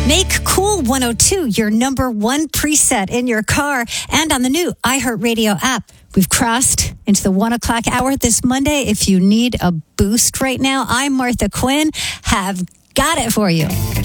Make Cool 102 your number one preset in your car and on the new iHeartRadio app. We've crossed into the 1 o'clock hour this Monday. If you need a boost right now, I'm Martha Quinn. Have got it for you.